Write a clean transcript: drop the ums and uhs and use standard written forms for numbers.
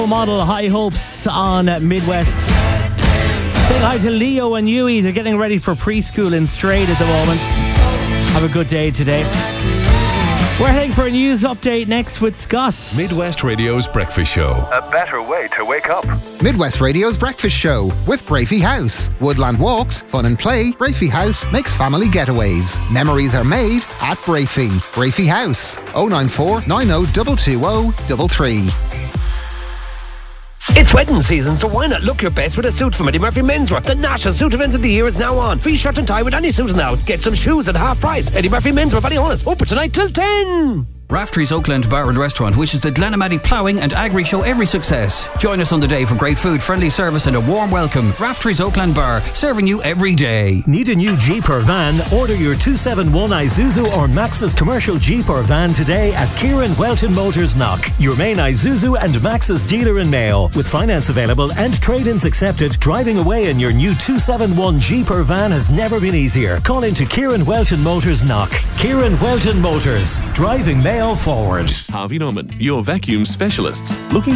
Model High Hopes on Midwest. Saying hi to Leo and Yui. They're getting ready for preschool in Straight at the moment. Have a good day today. We're heading for a news update next with Scott. Midwest Radio's Breakfast Show. A better way to wake up. Midwest Radio's Breakfast Show with Brafey House. Woodland walks, fun and play. Brafey House makes family getaways. Memories are made at Brafey. Brafey House. 094 90 220 33. It's wedding season, so why not look your best with a suit from Eddie Murphy Menswear? The national suit event of the year is now on. Free shirt and tie with any suit now. Get some shoes at half price. Eddie Murphy Menswear, Ballyhonus, open tonight till 10. Raftery's Oakland Bar and Restaurant wishes the Glenamaddie Ploughing and Agri Show every success. Join us on the day for great food, friendly service and a warm welcome. Raftery's Oakland Bar, serving you every day. Need a new Jeep or van? Order your 271 Isuzu or Maxus commercial Jeep or van today at Kieran Welton Motors Knock, your main Isuzu and Maxus dealer in Mayo. With finance available and trade-ins accepted, driving away in your new 271 Jeep or van has never been easier. Call into Kieran Welton Motors Knock. Kieran Welton Motors, driving Mayo forward. Harvey Norman, your vacuum specialists. Looking